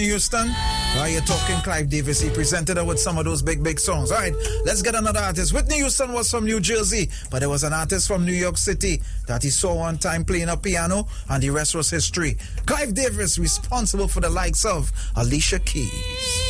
Houston. You're talking Clive Davis. He presented her with some of those big songs. All right, let's get another artist. Whitney Houston was from New Jersey, but there was an artist from New York City that he saw one time playing a piano, and the rest was history. Clive Davis, responsible for the likes of Alicia Keys.